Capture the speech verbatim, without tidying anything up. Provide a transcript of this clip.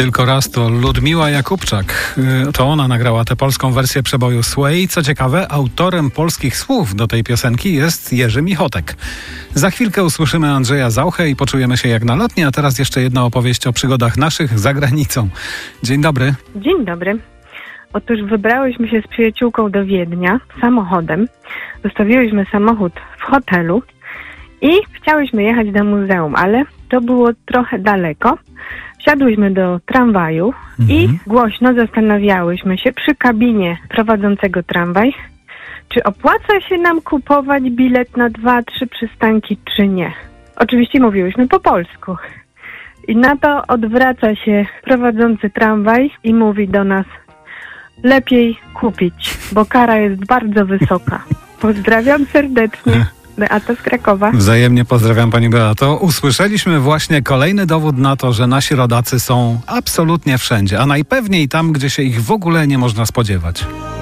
Tylko raz to Ludmiła Jakubczak. To ona nagrała tę polską wersję przeboju Sway. Co ciekawe, autorem polskich słów do tej piosenki jest Jerzy Michotek. Za chwilkę usłyszymy Andrzeja Zauchę i poczujemy się jak na lotni, a teraz jeszcze jedna opowieść o przygodach naszych za granicą. Dzień dobry. Dzień dobry. Otóż wybrałyśmy się z przyjaciółką do Wiednia samochodem. Zostawiłyśmy samochód w hotelu i chciałyśmy jechać do muzeum, ale to było trochę daleko. Wsiadłyśmy do tramwaju mhm. i głośno zastanawiałyśmy się przy kabinie prowadzącego tramwaj, czy opłaca się nam kupować bilet na dwa, trzy przystanki, czy nie. Oczywiście mówiłyśmy po polsku. I na to odwraca się prowadzący tramwaj i mówi do nas: lepiej kupić, bo kara jest bardzo wysoka. Pozdrawiam serdecznie. Beata z Krakowa. Wzajemnie pozdrawiam pani Beato. Usłyszeliśmy właśnie kolejny dowód na to, że nasi rodacy są absolutnie wszędzie, a najpewniej tam, gdzie się ich w ogóle nie można spodziewać.